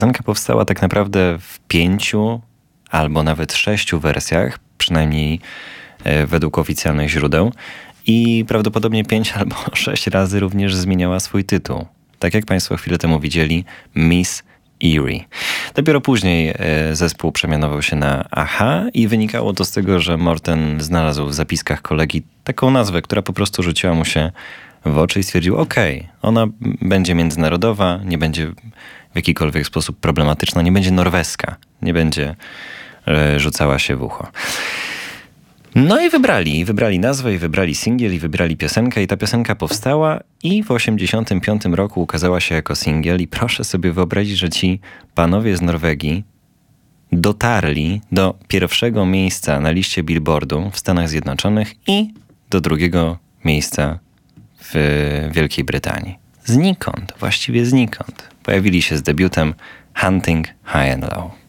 Piosenka powstała tak naprawdę w 5 albo nawet 6 wersjach, przynajmniej według oficjalnych źródeł. I prawdopodobnie 5 albo 6 razy również zmieniała swój tytuł. Tak jak Państwo chwilę temu widzieli, Miss Erie. Dopiero później zespół przemianował się na Aha i wynikało to z tego, że Morten znalazł w zapiskach kolegi taką nazwę, która po prostu rzuciła mu się w oczy i stwierdził, okej, ona będzie międzynarodowa, nie będzie w jakikolwiek sposób problematyczna, nie będzie norweska, nie będzie rzucała się w ucho. No i wybrali nazwę, i wybrali singiel, i wybrali piosenkę, i ta piosenka powstała i w 1985 roku ukazała się jako singiel. I proszę sobie wyobrazić, że ci panowie z Norwegii dotarli do pierwszego miejsca na liście Billboardu w Stanach Zjednoczonych i do drugiego miejsca w Wielkiej Brytanii. Znikąd, właściwie znikąd. Pojawili się z debiutem Hunting High and Low.